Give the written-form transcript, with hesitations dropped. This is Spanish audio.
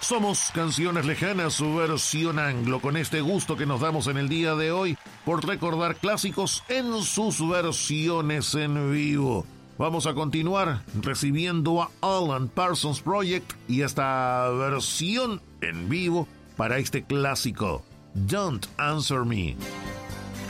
Somos Canciones Lejanas, su versión anglo, con este gusto que nos damos en el día de hoy por recordar clásicos en sus versiones en vivo. Vamos a continuar recibiendo a Alan Parsons Project y esta versión en vivo para este clásico, Don't Answer Me.